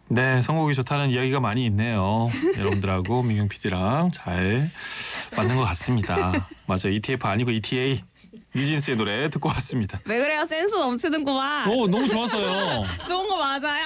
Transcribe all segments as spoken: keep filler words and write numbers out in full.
네, 선곡이 좋다는 이야기가 많이 있네요. 여러분들하고 민경 피디랑 잘 맞는 것 같습니다. 맞아요. 이티에프 아니고 이티에이. 뉴진스의 노래 듣고 왔습니다. 왜 그래요? 센스 넘치는구만. 오, 너무 좋았어요. 좋은 거 맞아요.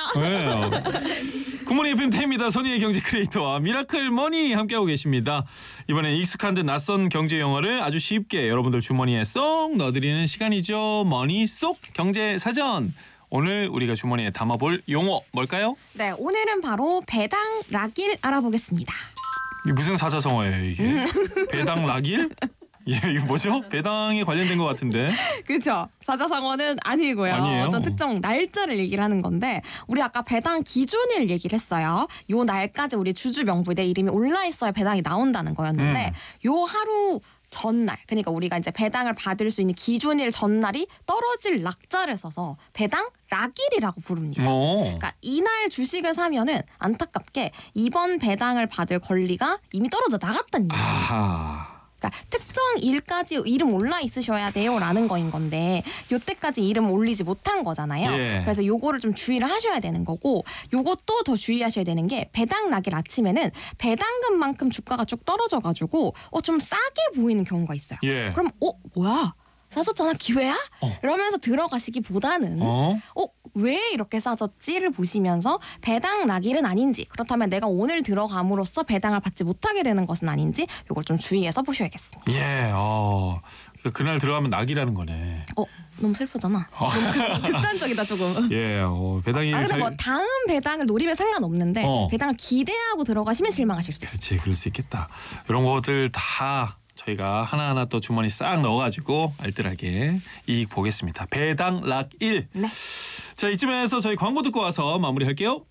네. 굿모닝 에프엠 태입니다. 선의의 경제 크리에이터와 미라클 머니 함께하고 계십니다. 이번엔 익숙한 듯 낯선 경제 용어를 아주 쉽게 여러분들 주머니에 쏙 넣어드리는 시간이죠. 머니 쏙 경제 사전. 오늘 우리가 주머니에 담아볼 용어 뭘까요? 네, 오늘은 바로 배당 락일 알아보겠습니다. 이게 무슨 사자성어예요 이게? 배당 락일? 예, 이거 뭐죠? 배당에 관련된 것 같은데. 그렇죠. 사자성어는 아니고요. 아니에요. 어떤 특정 날짜를 얘기를 하는 건데 우리 아까 배당 기준일 얘기를 했어요. 요 날까지 우리 주주 명부에 내 이름이 올라 있어야 배당이 나온다는 거였는데 음. 요 하루 전날, 그러니까 우리가 이제 배당을 받을 수 있는 기준일 전날이 떨어질 낙자를 써서 배당 락일이라고 부릅니다. 오. 그러니까 이날 주식을 사면은 안타깝게 이번 배당을 받을 권리가 이미 떨어져 나갔다는 얘기예요. 아하. 그러니까 특정 일까지 이름 올라 있으셔야 돼요라는 거인 건데 요때까지 이름 올리지 못한 거잖아요. 예. 그래서 요거를 좀 주의를 하셔야 되는 거고 요것도 더 주의하셔야 되는 게 배당 락일 아침에는 배당금만큼 주가가 쭉 떨어져가지고 어, 좀 싸게 보이는 경우가 있어요. 예. 그럼 어 뭐야? 사줬잖아 기회야? 어. 이러면서 들어가시기보다는 어? 어? 왜 이렇게 싸졌지를 보시면서 배당 락일은 아닌지 그렇다면 내가 오늘 들어감으로써 배당을 받지 못하게 되는 것은 아닌지 이걸 좀 주의해서 보셔야겠습니다. 예. 어. 그날 들어가면 낙이라는 거네. 어? 너무 슬프잖아. 너무 극, 극단적이다 조금. 예. 어, 배당이 아 근데 잘... 뭐 다음 배당을 노리면 상관없는데 어. 배당을 기대하고 들어가시면 실망하실 수 있어요. 그렇지. 그럴 수 있겠다. 이런 것들 다 저희가 하나하나 또 주머니 싹 넣어가지고 알뜰하게 이익 보겠습니다. 배당 락일. 네. 자, 이쯤에서 저희 광고 듣고 와서 마무리할게요.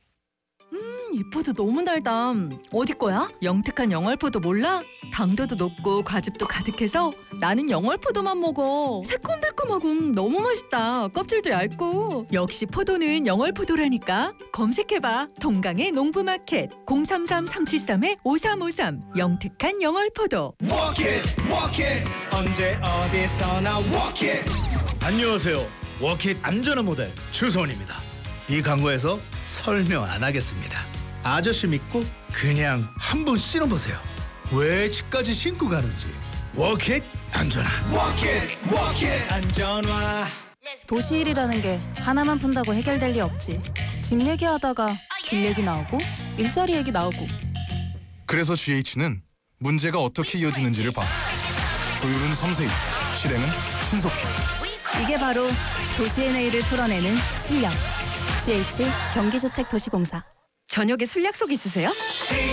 이 포도 너무 달다. 어디 거야? 영특한 영월포도 몰라? 당도도 높고 과즙도 가득해서 나는 영월포도만 먹어. 새콤달콤하고 너무 맛있다. 껍질도 얇고. 역시 포도는 영월포도라니까. 검색해봐. 동강의 농부마켓 공삼삼 삼칠삼 오삼오삼 영특한 영월포도. Walk it, walk it. 언제 어디서나 walk it. 안녕하세요. 워킷 안전한 모델 추소원입니다. 이 광고에서 설명 안 하겠습니다. 아저씨 믿고 그냥 한번 신어보세요. 왜 집까지 신고 가는지. 워킷 안전한. Walk it, walk it. 안전화. 도시일이라는 게 하나만 푼다고 해결될 리 없지. 집 얘기하다가 길 얘기 나오고 일자리 얘기 나오고. 그래서 지에이치는 문제가 어떻게 이어지는지를 봐. 조율은 섬세히, 실행은 신속히. 이게 바로 도시의 내일을 풀어내는 실력. 지에이치 경기주택도시공사. 저녁에 술 약속 있으세요?